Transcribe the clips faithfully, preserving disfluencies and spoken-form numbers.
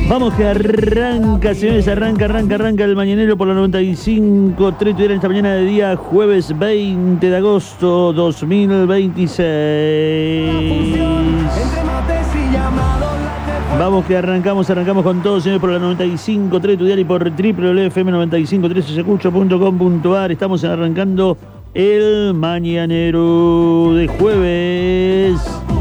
Vamos que arranca, señores, arranca, arranca, arranca el mañanero por la noventa y cinco punto tres en esta mañana de día jueves veinte de agosto dos mil veintiséis. Vamos que arrancamos, arrancamos con todo, señores, por la noventa y cinco punto tres y por doble u doble u doble u punto f m noventa y cinco punto tres ayacucho punto com punto a r. Estamos arrancando el mañanero de jueves.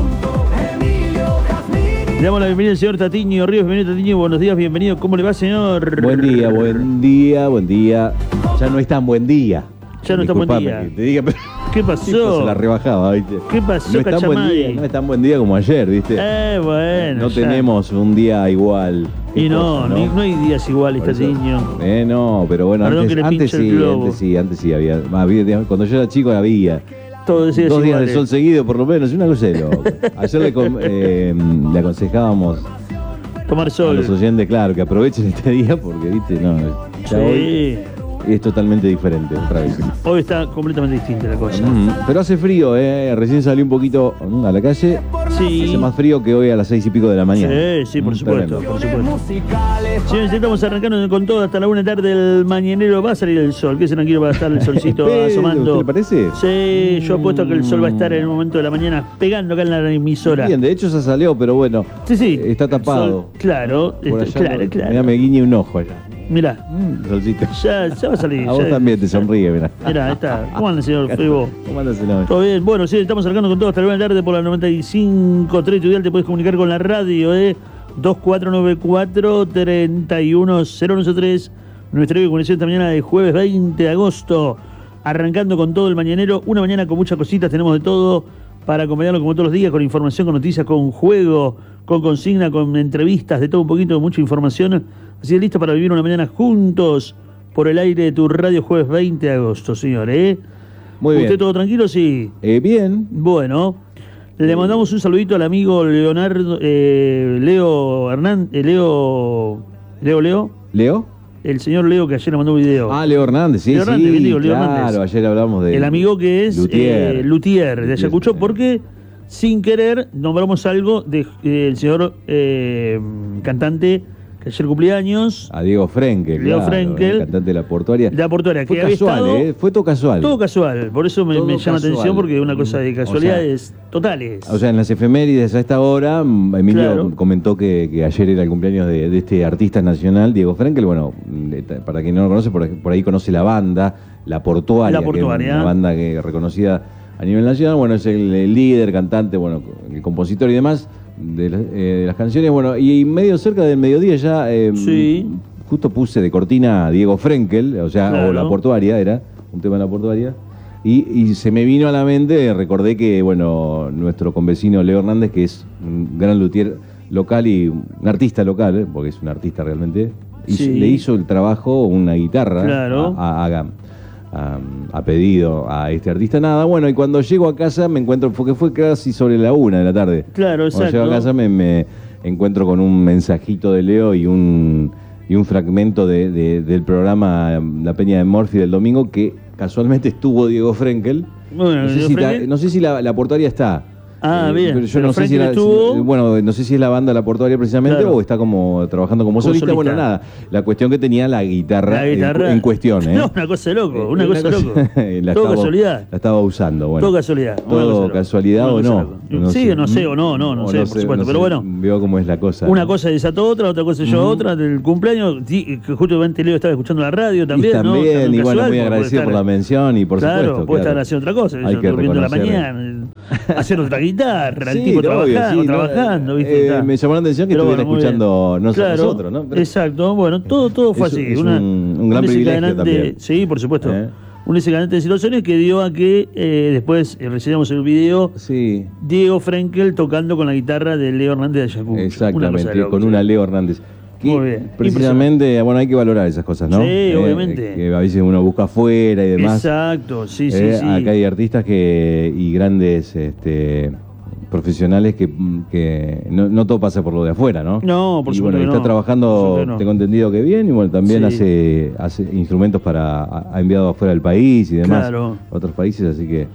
Le damos la bienvenida al señor Tatiño Ríos. Bienvenido, Tatiño. Buenos días, bienvenido. ¿Cómo le va, señor? Buen día, buen día, buen día. Ya no es tan buen día. Ya no es tan buen día. Te diga, pero... ¿Qué pasó? Se la rebajaba, ¿viste? ¿Qué pasó, no es tan buen día, Cachamay? no es tan buen día como ayer, ¿viste? Eh, bueno. No ya tenemos un día igual. Y no, cosa, ¿no? Ni, no hay días iguales, Por eso, Tatiño. Eh, no, pero bueno, Perdón antes, que le antes pinche el sí, globo. antes sí, antes sí había, había. Cuando yo era chico había. Todos días Dos días iguales. de sol seguido, por lo menos, una cosa de loco. Ayer le, com- eh, le aconsejábamos Tomar a sol. los oyentes, claro, que aprovechen este día porque, ¿viste? No, ya hoy Sí. es totalmente diferente otra vez. Hoy está completamente distinta la cosa. Mm, pero hace frío, ¿eh? Recién salí un poquito mm, a la calle. Sí. Hace más frío que hoy a las seis y pico de la mañana. Sí, sí, por Mm, supuesto, tremendo. por supuesto. Señores, estamos arrancando con todo hasta la una tarde del mañanero. Va a salir el sol, que se tranquilo, va a estar el solcito Espere, asomando. ¿usted le parece? Sí, yo apuesto que el sol va a estar en el momento de la mañana pegando acá en la emisora. Bien, de hecho ya salió, pero bueno. Sí, sí. Está tapado. El sol, claro, Por está- allá, claro, no- claro. Mirá, me guiñe un ojo allá. Mirá, Mm, solcito. ya, ya va a salir. A vos ya- también te sonríe, mirá. Mirá, ahí está. ¿Cómo anda, señor Febo? ¿Cómo andas, señor? Todo bien, bueno, sí, estamos acercando con todo hasta la buena tarde por la noventa y cinco punto tres. Te puedes comunicar con la radio, ¿eh? dos cuatro nueve cuatro, tres uno cero uno tres. Nuestra conexión esta mañana de jueves veinte de agosto. Arrancando con todo el mañanero. Una mañana con muchas cositas, tenemos de todo para acompañarlo como todos los días, con información, con noticias, con juego, con consigna, con entrevistas, de todo un poquito, mucha información. Así es, listo para vivir una mañana juntos por el aire de tu radio jueves veinte de agosto, señor, ¿eh? Muy bien. ¿Usted todo tranquilo? Sí. Eh, bien. Bueno, le mandamos un saludito al amigo Leonardo, eh, Leo Hernán, eh, Leo, Leo, Leo, ¿Leo? el señor Leo que ayer le mandó un video. Ah, Leo Hernández, sí, Leo sí. Hernández, bien digo, Leo claro, Hernández. ayer hablamos de... El amigo que es Luthier. eh, Luthier de Ayacucho, Luthier. porque sin querer nombramos algo del de, el señor eh, cantante que ayer cumplía años, A Diego Frenkel, Diego claro, Frenkel. el cantante de la portuaria. de la portuaria, Fue que había casual, estado... ¿eh? Fue todo casual. Todo casual, por eso me, Todo me llama casual. atención, porque es una cosa de O sea, casualidades totales. O sea, en las efemérides a esta hora, mm, Emilio Claro. comentó que, que ayer era el cumpleaños de, de este artista nacional, Diego Frenkel. Bueno, de- para quien no lo conoce, por, por ahí conoce la banda, La Portuaria, La Portuaria. que es una banda que reconocida a nivel nacional. Bueno, es el, el líder, cantante, bueno, el compositor y demás de, la- eh, de las canciones. Bueno, y, y medio cerca del mediodía ya, eh, Sí. justo puse de cortina a Diego Frenkel, o sea, Claro. o La Portuaria, era un tema de La Portuaria. Y, y se me vino a la mente, recordé que, bueno, nuestro convecino Leo Hernández, que es un gran luthier local y un artista local, ¿eh? Porque es un artista realmente, hizo- Sí. le hizo el trabajo una guitarra Claro. a, a- a- a- a pedido a este artista. Nada, bueno, y cuando llego a casa me encuentro, porque fue casi sobre la una de la tarde. Claro, Cuando exacto. llego a casa me, me encuentro con un mensajito de Leo y un, y un fragmento de- de- del programa La Peña de Morphy del domingo, que casualmente estuvo Diego Frenkel. Bueno, no, sé Diego si ta- Frenkel. no sé si la, la portuaria está. Ah, Eh, bien. Pero yo Pero no sé si Frenkel la, estuvo- si- bueno, no sé si es la banda La Portuaria precisamente, Claro. o está como trabajando como, Como solista. solista. Bueno, nada. La cuestión que tenía la guitarra, La en- guitarra En, cuestión, ¿eh? No, una cosa de loco, una Eh, cosa de loco. la Todo estaba- casualidad. La estaba usando, bueno. Todo casualidad. una Todo cosa loca. casualidad Una o cosa no. loca. Sí, o no sé, o no, no, no O sé, por supuesto. no Pero sé, bueno, veo cómo es la cosa. una ¿no? cosa desató otra, otra cosa yo otra, del cumpleaños, sí, que justamente Leo estaba escuchando la radio también, y ¿no? también, También y bueno, casual, muy porque agradecido puede por la estar- mención y por claro, supuesto. puede claro. estar haciendo otra cosa, Hay yo que durmiendo la reconocer. mañana, hacer otra guitarra, el Sí, tipo no, obvio, trabajando, sí, no, trabajando, ¿viste? eh, Está. me llamó la atención que Pero estuviera bueno, muy escuchando bien. nos- Claro, nosotros, ¿no? Pero- exacto, bueno, todo, todo fue Es- así. es una, un- un gran privilegio desencadenante- también. Sí, por supuesto. ¿Eh? Un desencadenante de situaciones que dio a que eh, después eh, recibimos el video Sí, Diego Frenkel tocando con la guitarra de Leo Hernández de Ayacucho. Una cosa de exactamente, loco, con sí. una Leo Hernández. Que Muy bien, precisamente, bueno, hay que valorar esas cosas, ¿no? Sí, obviamente. Que a veces uno busca afuera y demás. Exacto, sí, sí, Eh, sí. Acá hay artistas que y grandes este, profesionales que, que no, no todo pasa por lo de afuera, ¿no? No, por y supuesto bueno, que está no. Por trabajando, supuesto que no. tengo entendido que bien, y bueno, también Sí. hace, hace instrumentos para, ha ha enviado afuera del país y demás, Claro. a otros países, así que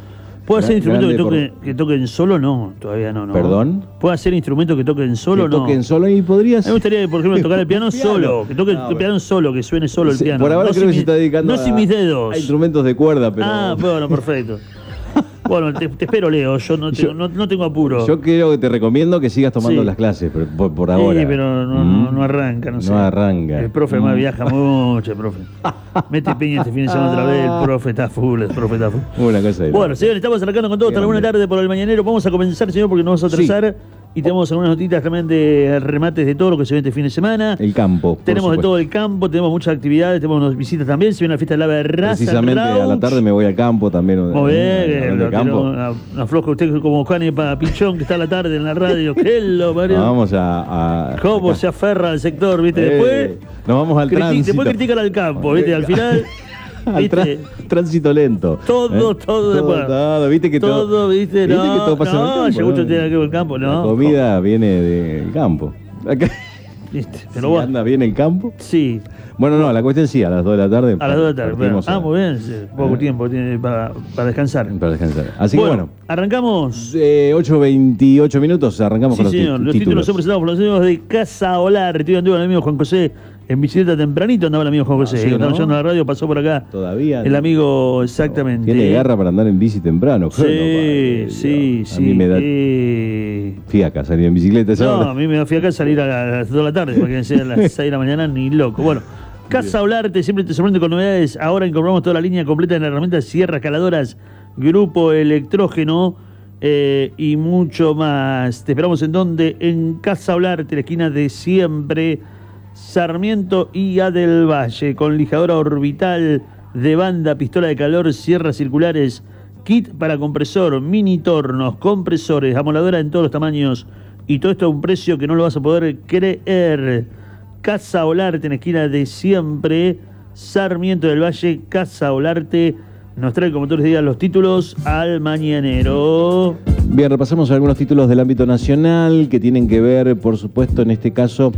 ¿Puedo hacer instrumentos que, Grande toque, que toquen solo? No, todavía no. no. ¿Perdón? ¿Puedo hacer instrumentos que toquen solo? Que No. toquen solo y podrías. A mí me gustaría, por ejemplo, tocar el piano, Piano. solo. Que toque No, el bueno. piano solo, que suene solo el Sí, piano. por ahora no creo que sin se mi- está dedicando No a, sin mis dedos. a instrumentos de cuerda, pero. Ah, bueno, perfecto. Bueno, te, te espero, Leo. Yo no tengo, Yo- no, no tengo apuro. Yo creo que te recomiendo que sigas tomando Sí. las clases por, por, por ahora. Sí, pero no, Mm. no, no arranca, no sé. No arranca. El profe más Mm. viaja mucho, el profe. Mete piña este fin de semana otra vez, el profe está full, el profe está full. Una cosa de Bueno, la- señores, estamos arrancando con todo hasta la buena Grande. tarde por el mañanero. Vamos a comenzar, señor, porque nos vamos a Sí. atrasar. Y tenemos algunas notitas también de remates de todo lo que se ve este fin de semana. El campo. por Tenemos de supuesto. todo el campo, tenemos muchas actividades, tenemos unas visitas también. Se viene la fiesta de la raza. Precisamente a la tarde me voy al campo también. Muy bien, eh, hablando de lo campo. tenemos una, una floja usted como Juan para Pichón que está a la tarde en la radio. ¿Qué lo Mario? Nos vamos a. a ¿Cómo acá. se aferra al sector, viste? Eh, Después, nos vamos al criti- tránsito. después critican al campo, viste, al final, Al viste, tra- tránsito lento. todo, ¿eh? todo después. todo, viste que todo. todo, viste, viste no, que todo pasa en el no, campo, llegó mucho tiene que ver el campo, no. La comida viene del campo. Acá, Viste, pero si bueno, anda bien el campo. sí, Bueno, no, la cuestión sí, a las dos de la tarde. a las dos de la tarde. partimos Bueno. Ah, a- muy bien, sí, poco eh. tiempo tiene para, para descansar. Para descansar. Así que bueno. arrancamos. Eh, ocho veintiocho minutos, arrancamos Sí, con los ti- señor. Los títulos títulos. son presentados por los amigos de Casa Olar. Estoy andando el amigo Juan José en bicicleta tempranito. Andaba el amigo Juan José. Ah, sí, Estaba ¿no? yendo a la radio, pasó por acá. Todavía. El amigo, exactamente. Tiene garra para andar en bici temprano. Sí, Bueno, padre, sí, Dios. sí. A mí me da eh, fiaca salir en bicicleta. esa No, hora. a mí me da fiaca salir a las dos de la tarde, porque sea a las seis de la mañana, ni loco. Bueno, Casa Olarte siempre te sorprende con novedades. Ahora incorporamos toda la línea completa de las herramientas sierras, caladoras, grupo electrógeno eh, y mucho más. Te esperamos en donde? En Casa Olarte, la esquina de siempre, Sarmiento y A del Valle, con lijadora orbital de banda, pistola de calor, sierras circulares, kit para compresor, mini tornos, compresores, amoladora en todos los tamaños y todo esto a un precio que no lo vas a poder creer. Casa Olarte en la esquina de siempre, Sarmiento del Valle, Casa Olarte nos trae como todos los días los títulos al mañanero. Bien, repasamos algunos títulos del ámbito nacional que tienen que ver, por supuesto, en este caso,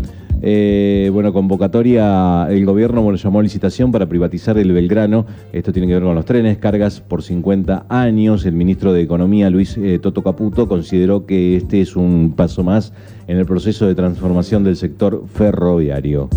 eh, bueno, convocatoria, el gobierno bueno, llamó a licitación para privatizar el Belgrano. Esto tiene que ver con los trenes, cargas por cincuenta años. El ministro de Economía, Luis eh, Toto Caputo, consideró que este es un paso más en el proceso de transformación del sector ferroviario.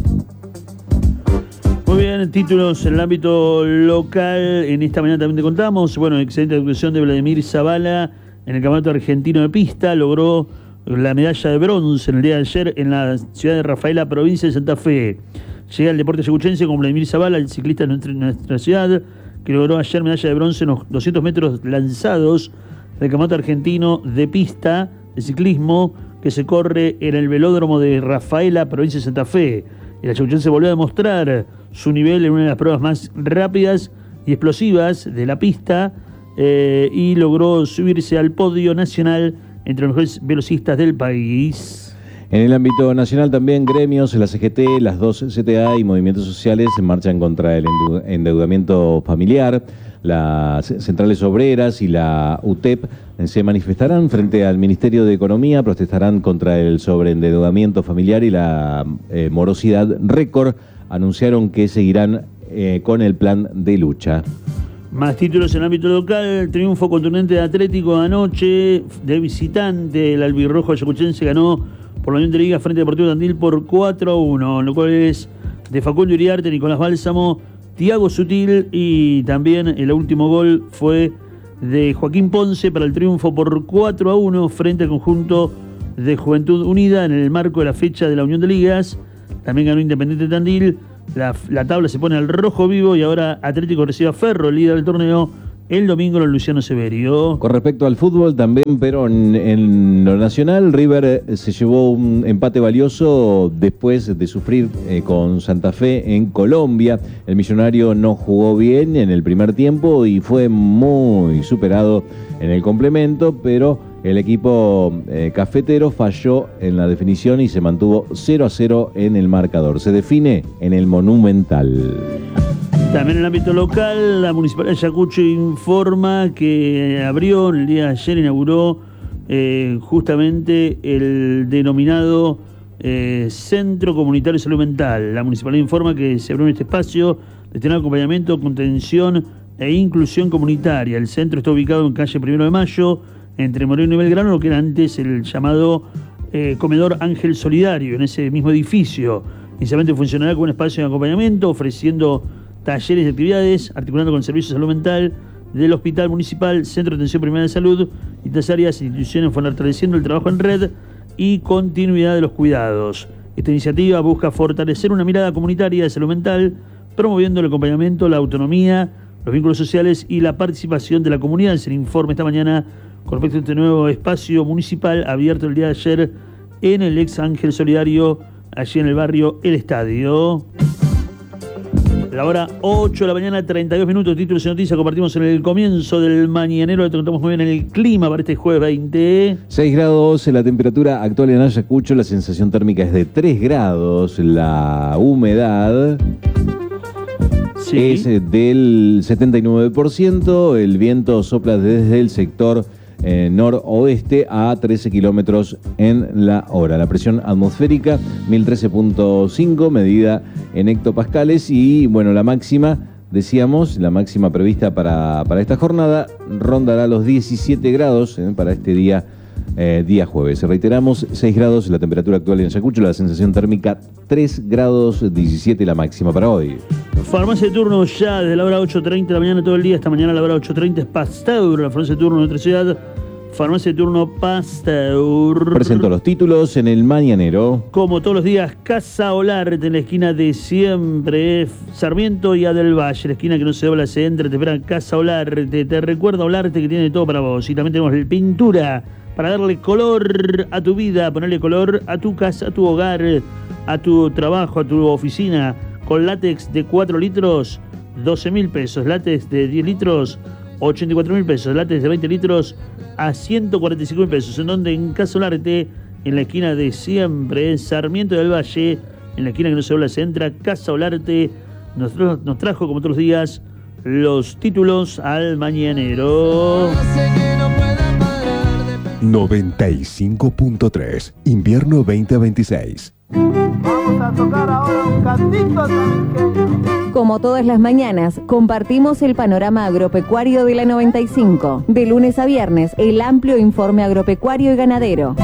Muy bien, títulos en el ámbito local. En esta mañana también te contamos. Bueno, excelente actuación de Vladimir Zavala en el Campeonato Argentino de Pista. Logró la medalla de bronce en el día de ayer en la ciudad de Rafaela, provincia de Santa Fe. Llega el deporte yacuchense con Vladimir Zavala, el ciclista de nuestra, nuestra ciudad, que logró ayer medalla de bronce en los doscientos metros lanzados del Campeonato Argentino de Pista de ciclismo que se corre en el velódromo de Rafaela, provincia de Santa Fe. El yacuchense volvió a demostrar su nivel en una de las pruebas más rápidas y explosivas de la pista eh, y logró subirse al podio nacional entre los mejores velocistas del país. En el ámbito nacional también gremios, la C G T, las dos C T A y movimientos sociales se marchan contra el endeudamiento familiar. Las centrales obreras y la U T E P se manifestarán frente al Ministerio de Economía, protestarán contra el sobreendeudamiento familiar y la eh, morosidad récord. Anunciaron que seguirán eh, con el plan de lucha. Más títulos en el ámbito local. Triunfo contundente de Atlético anoche de visitante. El albirrojo yacuchense ganó por la Unión de Liga frente a Deportivo Tandil por cuatro a uno, lo cual es de Facundo Uriarte, Nicolás Bálsamo, Tiago Sutil y también el último gol fue de Joaquín Ponce para el triunfo por cuatro a uno frente al conjunto de Juventud Unida en el marco de la fecha de la Unión de Ligas. También ganó Independiente Tandil. La, la tabla se pone al rojo vivo y ahora Atlético recibe a Ferro, el líder del torneo, el domingo en Luciano Severio. Con respecto al fútbol también, pero en, en lo nacional, River se llevó un empate valioso después de sufrir eh, con Santa Fe en Colombia. El millonario no jugó bien en el primer tiempo y fue muy superado en el complemento, pero el equipo eh, cafetero falló en la definición y se mantuvo cero a cero en el marcador. Se define en el Monumental. También en el ámbito local, la Municipalidad de Ayacucho informa que abrió, en el día de ayer inauguró eh, justamente el denominado eh, Centro Comunitario de Salud Mental. La Municipalidad informa que se abrió en este espacio destinado a acompañamiento, contención e inclusión comunitaria. El centro está ubicado en calle Primero de Mayo, entre Moreno y Belgrano, lo que era antes el llamado eh, Comedor Ángel Solidario, en ese mismo edificio. Inicialmente funcionará como un espacio de acompañamiento, ofreciendo talleres de actividades, articulando con el Servicio de Salud Mental del Hospital Municipal, Centro de Atención Primaria de Salud y otras áreas e instituciones, fortaleciendo el trabajo en red y continuidad de los cuidados. Esta iniciativa busca fortalecer una mirada comunitaria de salud mental, promoviendo el acompañamiento, la autonomía, los vínculos sociales y la participación de la comunidad. Se informe esta mañana con respecto a este nuevo espacio municipal abierto el día de ayer en el ex Ángel Solidario, allí en el barrio El Estadio. La hora ocho de la mañana, treinta y dos minutos, títulos y noticias compartimos en el comienzo del mañanero. Le contamos muy bien en el clima para este jueves veinte. seis grados, la temperatura actual en Ayacucho, la sensación térmica es de tres grados, la humedad sí. es del setenta y nueve por ciento, el viento sopla desde el sector Eh, noroeste a trece kilómetros en la hora. La presión atmosférica mil trece punto cinco, medida en hectopascales. Y bueno, la máxima, decíamos, la máxima prevista para, para esta jornada rondará los diecisiete grados eh, para este día, eh, día jueves. Reiteramos, seis grados la temperatura actual en Ayacucho, la sensación térmica tres grados diecisiete la máxima para hoy. Farmacia de turno ya desde la hora ocho treinta de la mañana todo el día. Esta mañana a la hora ocho treinta es Pasteur, la farmacia de turno de nuestra ciudad. Farmacia de turno Pasteur. Presento los títulos en el mañanero. Como todos los días, Casa Olarte en la esquina de siempre, Sarmiento y Adel Valle, la esquina que no se dobla, se entra, te espera Casa Olarte. Te recuerda Olarte que tiene todo para vos. Y también tenemos pintura para darle color a tu vida, ponerle color a tu casa, a tu hogar, a tu trabajo, a tu oficina. Con látex de cuatro litros, doce mil pesos. Látex de diez litros, ochenta y cuatro mil pesos. Látex de veinte litros a ciento cuarenta y cinco mil pesos. En donde en Casa Olarte, en la esquina de siempre, Sarmiento del Valle, en la esquina que no se habla, se entra Casa Olarte. Nos, nos trajo, como todos los días, los títulos al mañanero. noventa y cinco punto tres, invierno veinte veintiséis. Vamos a tocar ahora un cantito también. Como todas las mañanas, compartimos el panorama agropecuario de la noventa y cinco. De lunes a viernes, el amplio informe agropecuario y ganadero.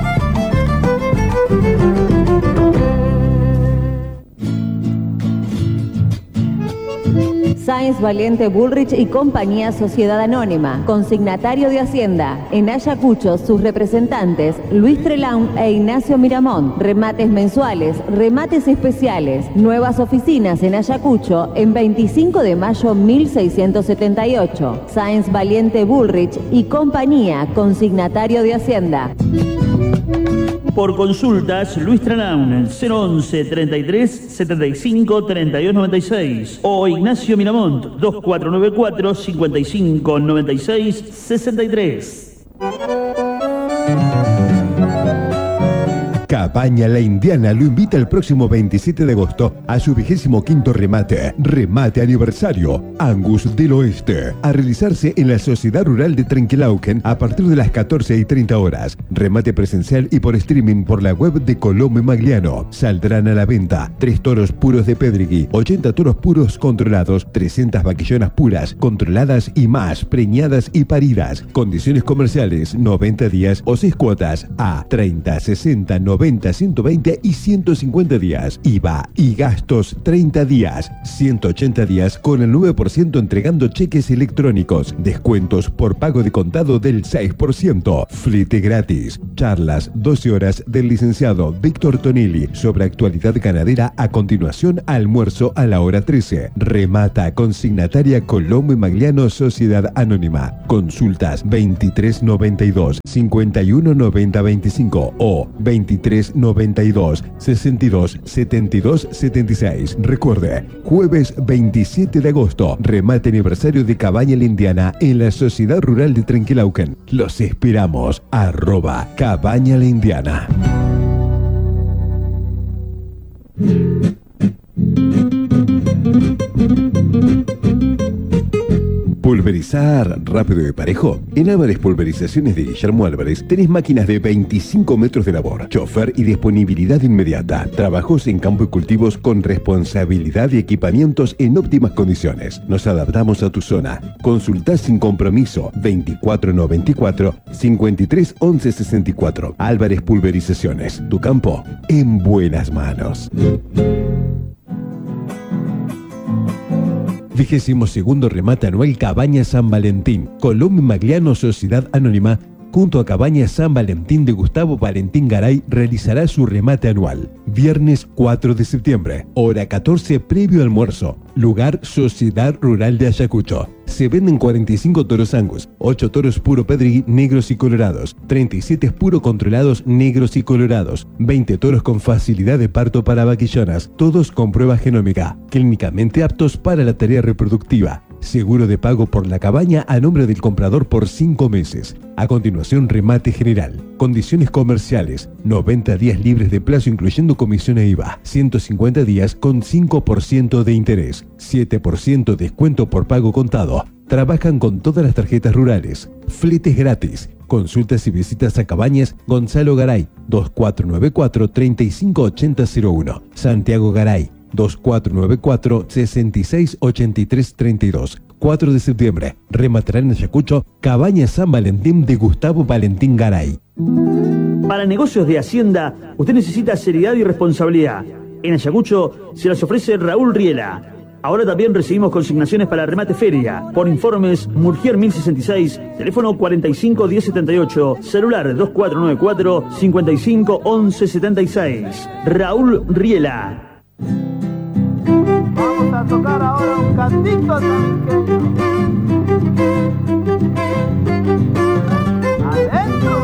Sáenz Valiente Bullrich y Compañía Sociedad Anónima, consignatario de Hacienda. En Ayacucho, sus representantes, Luis Trelaun e Ignacio Miramón. Remates mensuales, remates especiales. Nuevas oficinas en Ayacucho, en veinticinco de mayo mil seiscientos setenta y ocho. Sáenz Valiente Bullrich y Compañía, consignatario de Hacienda. Por consultas, Luis Trelaun, cero once, treinta y tres, setenta y cinco, treinta y dos, noventa y seis. O Ignacio Miramont, dos cuatro nueve cuatro, cincuenta y cinco, noventa y seis, sesenta y tres. Cabaña La Indiana lo invita el próximo veintisiete de agosto a su vigésimo quinto remate, remate aniversario, Angus del Oeste, a realizarse en la Sociedad Rural de Trenquelauquen a partir de las catorce y treinta horas. Remate presencial y por streaming por la web de Colombo y Magliano. Saldrán a la venta tres toros puros de Pedrigui, ochenta toros puros controlados, trescientas vaquillonas puras, controladas y más, preñadas y paridas. Condiciones comerciales, noventa días o seis cuotas a treinta, sesenta, noventa, ciento veinte y ciento cincuenta días. I V A y gastos treinta días, ciento ochenta días con el nueve por ciento entregando cheques electrónicos. Descuentos por pago de contado del seis por ciento. Flete gratis. Charlas doce horas del licenciado Víctor Tonelli sobre actualidad ganadera. A continuación, almuerzo a la hora trece. Remata consignataria Colombo y Magliano Sociedad Anónima. Consultas veintitrés noventa y dos, cincuenta y uno noventa veinticinco o veintitrés noventa y dos, sesenta y dos, setenta y dos, setenta y seis. Recuerde, jueves veintisiete de agosto, remate aniversario de Cabaña La Indiana en la Sociedad Rural de Trenquelauquen. Los esperamos. Arroba Cabaña La Indiana. pulverizar rápido y parejo? En Álvarez Pulverizaciones de Guillermo Álvarez tenés máquinas de veinticinco metros de labor, chofer y disponibilidad inmediata. Trabajos en campo y cultivos con responsabilidad y equipamientos en óptimas condiciones. Nos adaptamos a tu zona. Consultá sin compromiso veinticuatro noventa y cuatro, cincuenta y tres once sesenta y cuatro. Álvarez Pulverizaciones. Tu campo en buenas manos. Vigésimo segundo remate anual Cabaña San Valentín. Colombo Magliano Sociedad Anónima, junto a Cabaña San Valentín de Gustavo Valentín Garay, realizará su remate anual. Viernes cuatro de septiembre, hora catorce, previo almuerzo. Lugar Sociedad Rural de Ayacucho. Se venden cuarenta y cinco toros Angus, ocho toros puro Pedregui negros y colorados, treinta y siete puro controlados negros y colorados, veinte toros con facilidad de parto para vaquillonas, todos con prueba genómica, clínicamente aptos para la tarea reproductiva. Seguro de pago por la cabaña a nombre del comprador por cinco meses. A continuación, remate general. Condiciones comerciales. noventa días libres de plazo incluyendo comisión e I V A. ciento cincuenta días con cinco por ciento de interés. siete por ciento descuento por pago contado. Trabajan con todas las tarjetas rurales. Fletes gratis. Consultas y visitas a Cabañas Gonzalo Garay, dos cuatro nueve cuatro, tres cinco ocho cero cero uno. Santiago Garay, dos cuatro nueve cuatro, seis seis ocho tres tres dos. cuatro de septiembre, rematará en Ayacucho Cabaña San Valentín de Gustavo Valentín Garay. Para negocios de Hacienda, usted necesita seriedad y responsabilidad. En Ayacucho se las ofrece Raúl Riela. Ahora también recibimos consignaciones para remate feria. Por informes, Murgier mil sesenta y seis, teléfono cuarenta y cinco diez setenta y ocho, celular dos cuatro nueve cuatro, cincuenta y cinco once setenta y seis. Raúl Riela. Vamos a tocar ahora un cantito tarinqueño. ¡Adentro!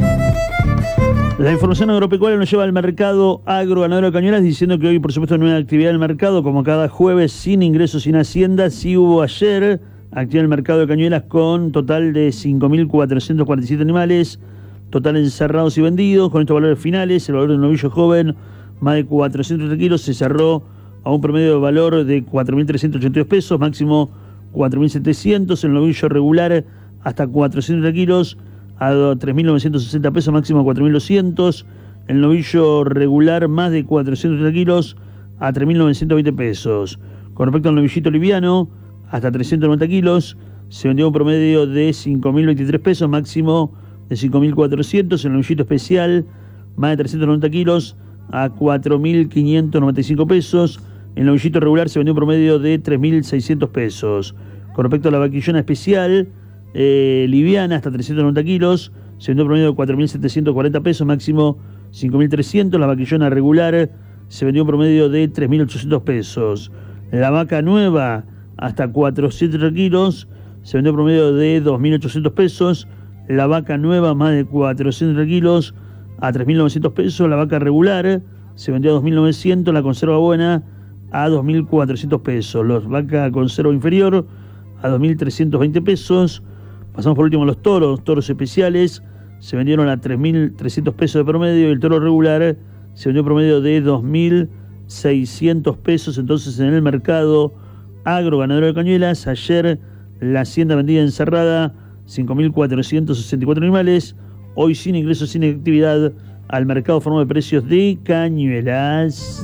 La información agropecuaria nos lleva al mercado agroganadero de Cañuelas, diciendo que hoy, por supuesto, no hay actividad del mercado, como cada jueves, sin ingresos, sin hacienda. Sí hubo ayer actividad del mercado de Cañuelas con total de cinco mil cuatrocientos cuarenta y siete animales, total encerrados y vendidos. Con estos valores finales, el valor del novillo joven, más de cuatrocientos kilos, se cerró a un promedio de valor de cuatro mil trescientos ochenta y dos pesos, máximo cuatro mil setecientos. El novillo regular hasta cuatrocientos kilos a tres mil novecientos sesenta pesos, máximo cuatro mil doscientos. El novillo regular más de cuatrocientos kilos a tres mil novecientos veinte pesos. Con respecto al novillito liviano, hasta trescientos noventa kilos, se vendió un promedio de cinco mil veintitrés pesos, máximo de cinco mil cuatrocientos. El novillito especial, más de trescientos noventa kilos a cuatro mil quinientos noventa y cinco pesos. El novillito regular se vendió un promedio de tres mil seiscientos pesos. Con respecto a la vaquillona especial, eh, liviana, hasta trescientos noventa kilos, se vendió un promedio de cuatro mil setecientos cuarenta pesos, máximo cinco mil trescientos. La vaquillona regular se vendió un promedio de tres mil ochocientos pesos. La vaca nueva, hasta cuatrocientos kilos, se vendió un promedio de dos mil ochocientos pesos. La vaca nueva, más de cuatrocientos kilos, a tres mil novecientos pesos. La vaca regular se vendió a dos mil novecientos. La conserva buena a dos mil cuatrocientos pesos. Los vaca conserva inferior a dos mil trescientos veinte pesos. Pasamos por último a los toros. Toros especiales se vendieron a tres mil trescientos pesos de promedio y el toro regular se vendió promedio de dos mil seiscientos pesos. Entonces, en el mercado agroganadero de Cañuelas, ayer la hacienda vendida encerrada cinco mil cuatrocientos sesenta y cuatro animales. Hoy sin ingresos, sin actividad, al mercado formado de precios de Cañuelas.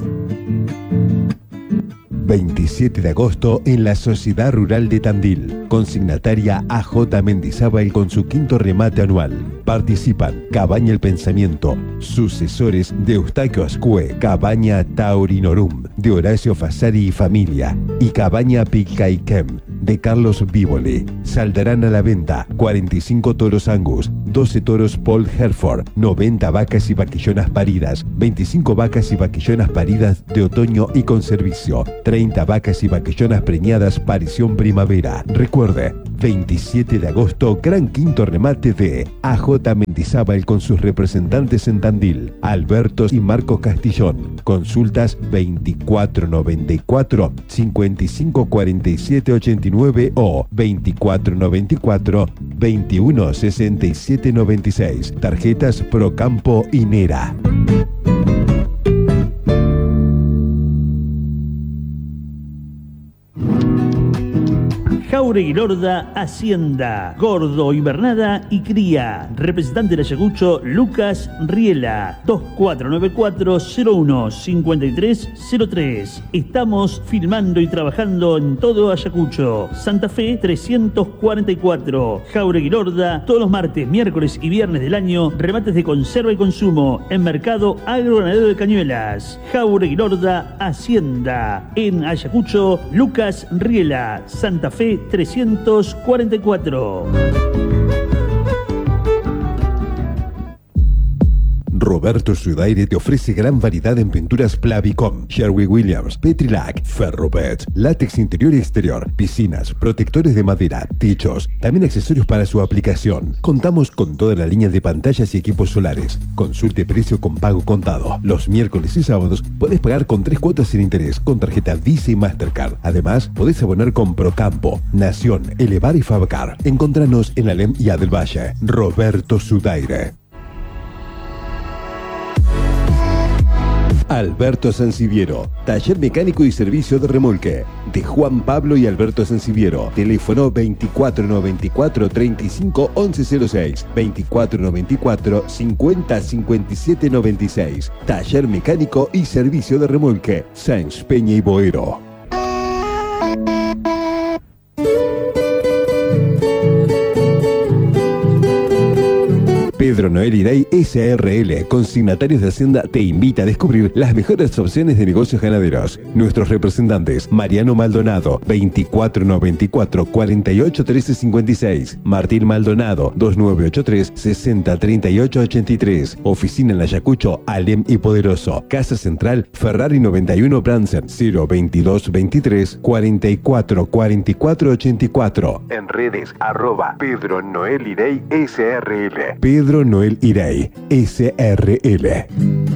veintisiete de agosto en la Sociedad Rural de Tandil. Consignataria A J Mendizábal con su quinto remate anual. Participan Cabaña El Pensamiento, sucesores de Eustaquio Ascue, Cabaña Taurinorum, de Horacio Fasari y familia, y Cabaña Picaiquem, de Carlos Vívole. Saldrán a la venta cuarenta y cinco toros Angus, doce toros Paul Hereford, noventa vacas y vaquillonas paridas, veinticinco vacas y vaquillonas paridas de otoño y con servicio, treinta vacas y vaquillonas preñadas parición primavera. Recuerde, veintisiete de agosto, gran quinto remate de A J Mendizábal con sus representantes en Tandil, Alberto y Marcos Castillón. Consultas veinticuatro noventa y cuatro, cincuenta y cinco cuarenta y siete ochenta y nueve o veinticuatro noventa y cuatro, veintiuno sesenta y siete noventa y seis. Tarjetas Procampo y Nera. Jauregui Lorda, Hacienda, Gordo, Invernada y Cría. Representante de Ayacucho, Lucas Riela, dos cuatro nueve cuatro cero uno cinco tres cero tres. Estamos filmando y trabajando en todo Ayacucho. Santa Fe trescientos cuarenta y cuatro. Jauregui Lorda, todos los martes, miércoles y viernes del año, remates de conserva y consumo en Mercado Agroganadero de Cañuelas. Jauregui Lorda, Hacienda. En Ayacucho, Lucas Riela, Santa Fe trescientos cuarenta y cuatro. Roberto Sudaire te ofrece gran variedad en pinturas Plavicom, Sherwin-Williams, Petrilac, Ferrobet, látex interior y exterior, piscinas, protectores de madera, techos, también accesorios para su aplicación. Contamos con toda la línea de pantallas y equipos solares. Consulte precio con pago contado. Los miércoles y sábados podés pagar con tres cuotas sin interés con tarjeta Visa y Mastercard. Además, podés abonar con Procampo, Nación, Elevar y Fabcar. Encontranos en Alem y Adel Valle. Roberto Sudaire. Alberto Sanciviero, taller mecánico y servicio de remolque. De Juan Pablo y Alberto Sanciviero. Teléfono veinticuatro noventa y cuatro treinta y cinco once cero seis, veinticuatro noventa y cuatro cincuenta cincuenta y siete noventa y seis. Taller mecánico y servicio de remolque. Sáenz Peña y Boero. Pedro Noel Irey S A R L, consignatarios de Hacienda, te invita a descubrir las mejores opciones de negocios ganaderos. Nuestros representantes: Mariano Maldonado, veinticuatro noventa y cuatro cuarenta y ocho trece cincuenta y seis, Martín Maldonado, veintinueve ochenta y tres sesenta treinta y ocho ochenta y tres, Oficina en Ayacucho, Alem y Poderoso, Casa Central, Ferrari noventa y uno Bransen, cero veintidós veintitrés cuarenta y cuatro cuarenta y cuatro ochenta y cuatro. En redes, arroba Pedro Noel Irey S A R L. Pedro Noel Irey S A R L.